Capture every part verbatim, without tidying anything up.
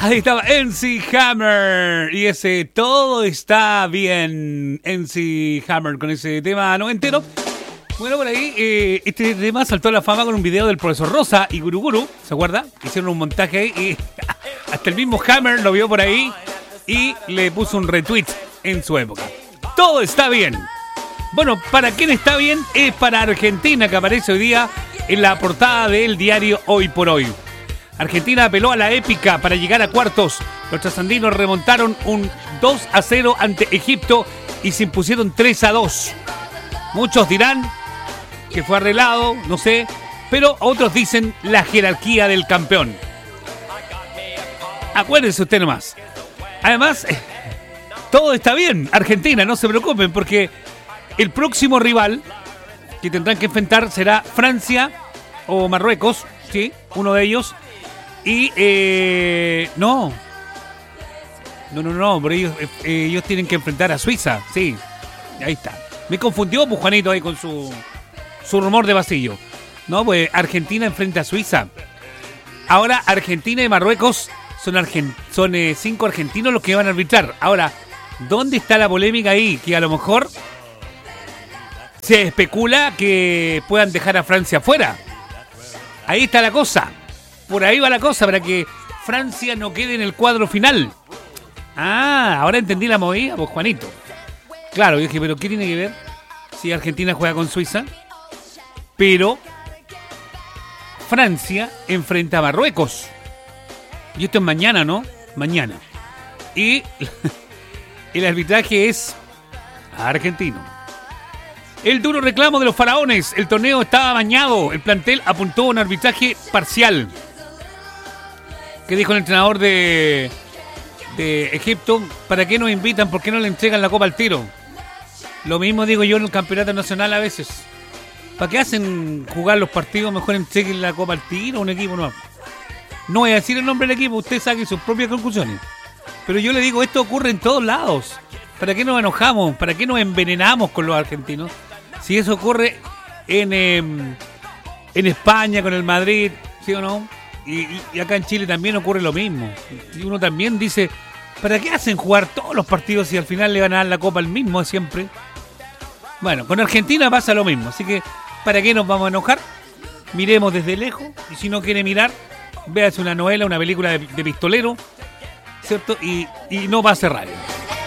Ahí estaba M C Hammer y ese Todo Está Bien. M C Hammer con ese tema noventero. Bueno, por ahí eh, este tema saltó a la fama con un video del profesor Rosa y Guruguru, ¿se acuerda? Hicieron un montaje ahí y hasta el mismo Hammer lo vio por ahí y le puso un retweet en su época. Todo está bien. Bueno, ¿para quién está bien? Es para Argentina, que aparece hoy día en la portada del diario Hoy por Hoy. Argentina apeló a la épica para llegar a cuartos. Los trasandinos remontaron un dos a cero ante Egipto y se impusieron tres a dos. Muchos dirán que fue arreglado, no sé, pero otros dicen la jerarquía del campeón. Acuérdense usted nomás. Además, todo está bien, Argentina, no se preocupen, porque el próximo rival que tendrán que enfrentar será Francia o Marruecos, sí, uno de ellos. Y, eh, no, no, no, no, pero ellos, eh, ellos tienen que enfrentar a Suiza, sí, ahí está. Me confundió, pues, Juanito, ahí con su, su rumor de vacío. No, pues Argentina enfrenta a Suiza. Ahora Argentina y Marruecos son, argent- son eh, cinco argentinos los que van a arbitrar. Ahora, ¿dónde está la polémica ahí? Que a lo mejor se especula que puedan dejar a Francia fuera. Ahí está la cosa. Por ahí va la cosa, para que Francia no quede en el cuadro final. Ah, ahora entendí la movida, pues, Juanito. Claro, yo dije, pero ¿qué tiene que ver si Argentina juega con Suiza? Pero Francia enfrenta a Marruecos. Y esto es mañana, ¿no? Mañana. Y el arbitraje es argentino. El duro reclamo de los faraones. El torneo estaba bañado. El plantel apuntó a un arbitraje parcial. ¿Qué dijo el entrenador de, de Egipto? ¿Para qué nos invitan? ¿Por qué no le entregan la copa al tiro? Lo mismo digo yo en el campeonato nacional a veces. ¿Para qué hacen jugar los partidos? Mejor entreguen la copa al tiro a un equipo nuevo. No voy a decir el nombre del equipo, usted saque sus propias conclusiones. Pero yo le digo, esto ocurre en todos lados. ¿Para qué nos enojamos? ¿Para qué nos envenenamos con los argentinos? Si eso ocurre en, eh, en España con el Madrid, ¿sí o no? Y, y, y acá en Chile también ocurre lo mismo. Y uno también dice, ¿para qué hacen jugar todos los partidos si al final le van a dar la copa al mismo siempre? Bueno, con Argentina pasa lo mismo. Así que, ¿para qué nos vamos a enojar? Miremos desde lejos. Y si no quiere mirar, véase una novela, una película de, de pistolero, ¿cierto? Y, y no va a ser radio.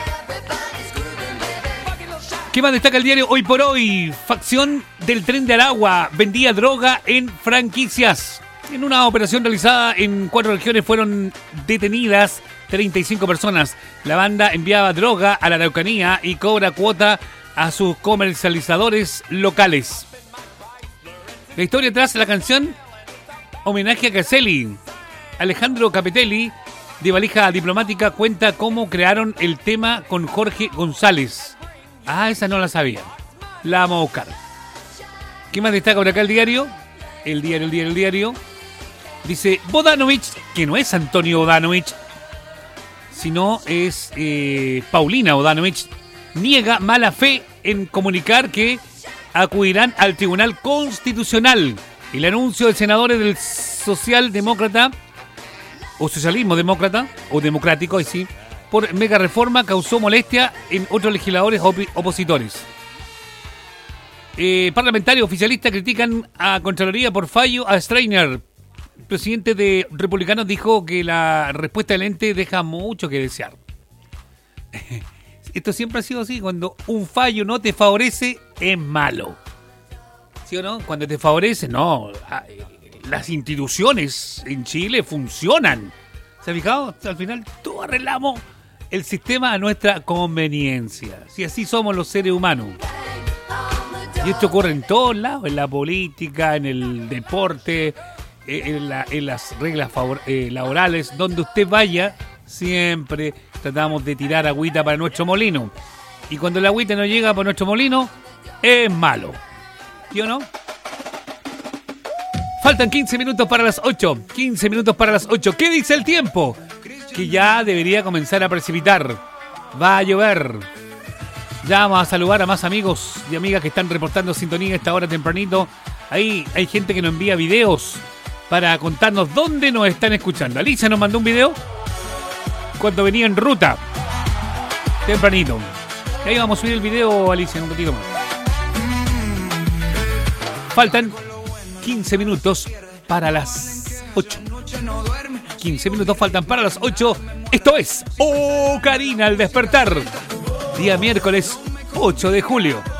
¿Qué más destaca el diario Hoy por Hoy? Facción del Tren de Aragua vendía droga en franquicias. En una operación realizada en cuatro regiones fueron detenidas treinta y cinco personas. La banda enviaba droga a la Araucanía y cobra cuota a sus comercializadores locales. La historia tras la canción, homenaje a Caselli. Alejandro Capitelli, de Valija Diplomática, cuenta cómo crearon el tema con Jorge González. Ah, esa no la sabía. La vamos a buscar. ¿Qué más destaca por acá el diario? El diario, el diario, el diario. Dice, Bodanovich, que no es Antonio Bodanovich, sino es eh, Paulina Bodanovich, niega mala fe en comunicar que acudirán al Tribunal Constitucional. El anuncio de senadores del socialdemócrata, o socialismo demócrata, o democrático, ahí sí, por mega reforma causó molestia en otros legisladores op- opositores. Eh, parlamentarios oficialistas critican a Contraloría por fallo a Streiner. El presidente de Republicanos dijo que la respuesta del ente deja mucho que desear. Esto siempre ha sido así. Cuando un fallo no te favorece, es malo. ¿Sí o no? Cuando te favorece, no. Las instituciones en Chile funcionan. ¿Se ha fijado? Al final, todos arreglamos el sistema a nuestra conveniencia. Si así somos los seres humanos. Y esto ocurre en todos lados, en la política, en el deporte, en, la, en las reglas favor, eh, laborales, donde usted vaya, siempre tratamos de tirar agüita para nuestro molino. Y cuando la agüita no llega para nuestro molino, es malo. ¿Sí o no? Faltan quince minutos para las ocho. quince minutos para las ocho. ¿Qué dice el tiempo? Que ya debería comenzar a precipitar. Va a llover. Ya vamos a saludar a más amigos y amigas que están reportando sintonía a esta hora tempranito. Ahí hay gente que nos envía videos para contarnos dónde nos están escuchando. Alicia nos mandó un video. cuando venía en ruta. Tempranito. Y ahí vamos a subir el video, Alicia, en un ratito más. Faltan quince minutos para las ocho. quince minutos faltan para las ocho. Esto es Oh Karina al despertar. Día miércoles ocho de julio.